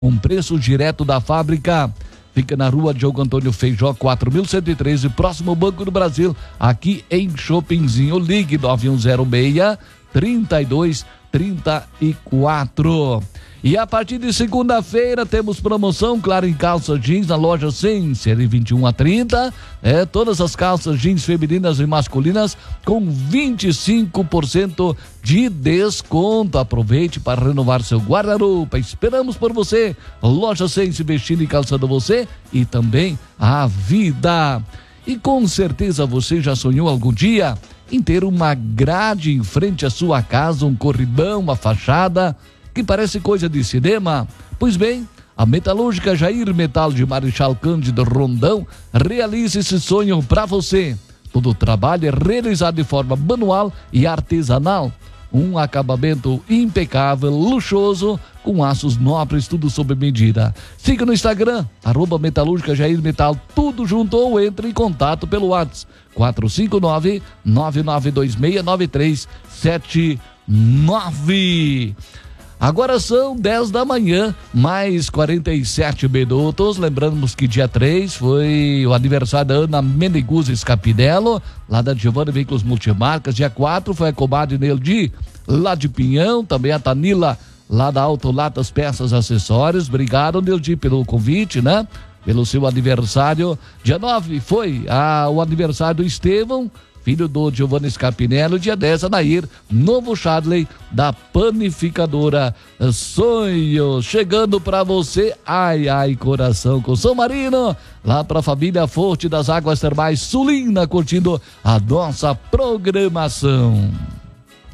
Um preço direto da fábrica. Fica na rua Diogo Antônio Feijó, 4113, próximo ao Banco do Brasil, aqui em Chopinzinho. Ligue 9106-3234. E a partir de segunda-feira temos promoção, claro, em calça jeans na loja Sense, de 21 a 30. Todas as calças jeans femininas e masculinas com 25% de desconto. Aproveite para renovar seu guarda-roupa. Esperamos por você. Loja Sense, vestindo e calçando você e também a vida. E com certeza você já sonhou algum dia em ter uma grade em frente à sua casa, um corrimão, uma fachada que parece coisa de cinema? Pois bem, a Metalúrgica Jair Metal de Marechal Cândido Rondão realiza esse sonho para você. Todo o trabalho é realizado de forma manual e artesanal. Um acabamento impecável, luxuoso, com aços nobres, tudo sob medida. Siga no Instagram, @Metalúrgica Jair Metal, tudo junto, ou entre em contato pelo WhatsApp 459-9926-9379. Agora são 10 da manhã, mais 47 minutos. Lembramos que dia 3 foi o aniversário da Ana Meneguzzi Capinello, lá da Giovanni Veículos Multimarcas. Dia 4 foi a comadre Neldi, lá de Pinhão. Também a Tanila, lá da Autolatas Peças Acessórios. Obrigado, Neldi, pelo convite, né? Pelo seu aniversário. Dia 9 foi o aniversário do Estevão, filho do Giovanni Scapinello. Dia 10, Anair, novo Chadley da Panificadora Sonhos. Chegando pra você, ai, ai, coração, com São Marino, lá pra família Forte das Águas Termais Sulina, curtindo a nossa programação.